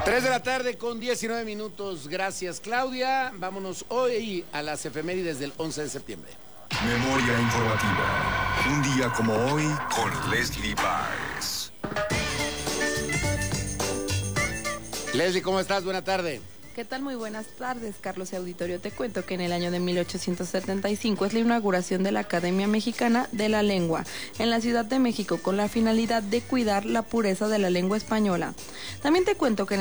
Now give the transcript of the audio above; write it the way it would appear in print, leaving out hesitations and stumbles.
3 de la tarde con 19 minutos. Gracias, Claudia. Vámonos hoy a las efemérides del 11 de septiembre. Memoria informativa. Un día como hoy con Leslie Baez. Leslie, ¿cómo estás? Buena tarde. ¿Qué tal? Muy buenas tardes, Carlos y auditorio. Te cuento que en el año de 1875 es la inauguración de la Academia Mexicana de la Lengua en la Ciudad de México con la finalidad de cuidar la pureza de la lengua española. También te cuento que en